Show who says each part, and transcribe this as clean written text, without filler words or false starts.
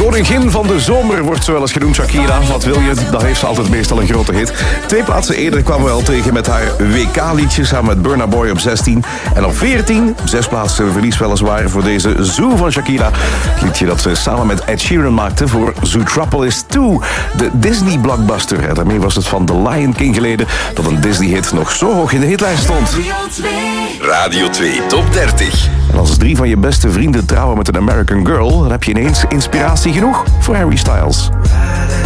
Speaker 1: koningin van de zomer wordt ze wel eens genoemd, Shakira. Wat wil je? Dat heeft ze altijd meestal een grote hit. 2 plaatsen eerder kwamen we al tegen met haar WK-liedje samen met Burna Boy op 16. En op 14, 6 plaatsen verlies weliswaar voor deze Zoo van Shakira. Het liedje dat ze samen met Ed Sheeran maakte voor Zootropolis 2, de Disney-blockbuster. En daarmee was het van The Lion King geleden dat een Disney-hit nog zo hoog in de hitlijst stond.
Speaker 2: Radio 2 Top 30.
Speaker 1: En als 3 van je beste vrienden trouwen met een American Girl, dan heb je ineens inspiratie genoeg voor Harry Styles.